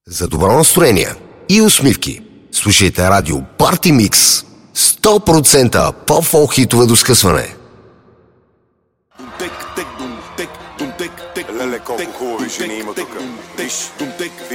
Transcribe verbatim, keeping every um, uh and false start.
За добро настроение и усмивки слушайте радио Party Mix. сто процента по-фолк хитове до скъсване. Леле, колко хубави жени има тук. Виж,